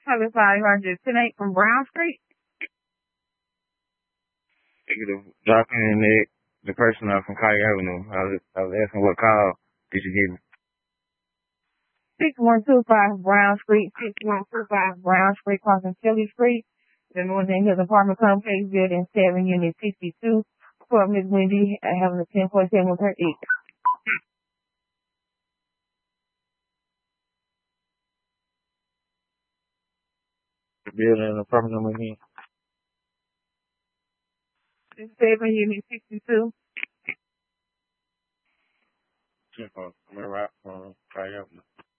Service 510 from Brown Street. Dropping the person off from Collier Avenue. I was asking what call did you give me? 6125 Brown Street, 6125 Brown Street, crossing Philly Street. The Northern Hills Apartment Complex, building 7, unit 62. For Ms. Wendy, having a 10.7 with her ex. The building apartment number again. 7, unit 62. I'm right from Collier Avenue.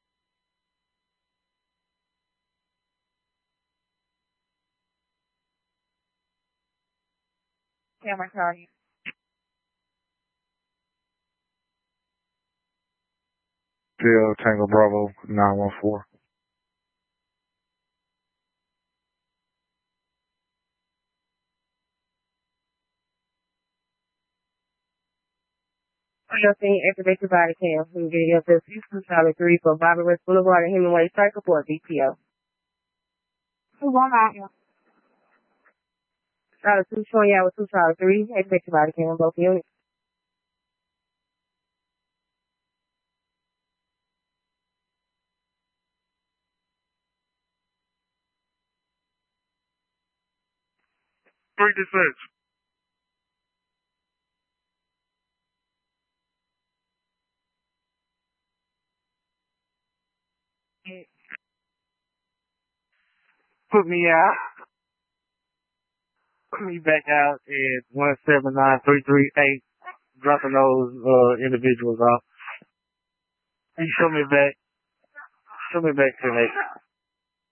Camera charge. Still Tango Bravo 914. Nothing, activate your body cam. We can get you up to 253 for Bobby West Boulevard and Hemingway Circle for a DPO. Who's on that? Solid 2 showing out with 253. Activate your body cam on both units. Three defense. Put me out. Put me back out at 179338. Dropping those individuals off. And show me back. Show me back to 10-8.